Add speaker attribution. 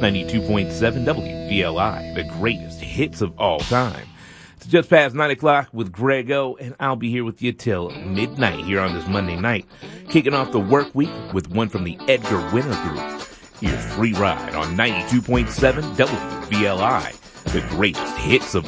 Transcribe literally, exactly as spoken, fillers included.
Speaker 1: ninety-two point seven W V L I, the greatest hits of all time. It's just past nine o'clock with Greg O, and I'll be here with you till midnight here on this Monday night, kicking off the work week with one from the Edgar Winter Group. Here's Free Ride on ninety-two point seven W V L I, the greatest hits of